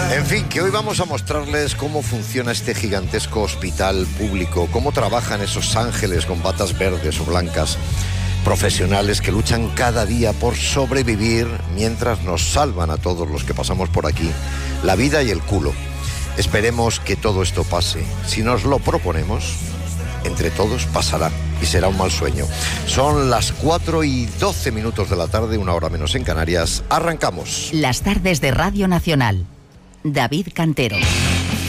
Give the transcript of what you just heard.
En fin, que hoy vamos a mostrarles cómo funciona este gigantesco hospital público, cómo trabajan esos ángeles con batas verdes o blancas, profesionales que luchan cada día por sobrevivir mientras nos salvan a todos los que pasamos por aquí la vida y el culo. Esperemos que todo esto pase. Si nos lo proponemos, entre todos pasará y será un mal sueño. Son las 4:12 de la tarde, 1 hora menos en Canarias. Arrancamos. Las tardes de Radio Nacional. David Cantero.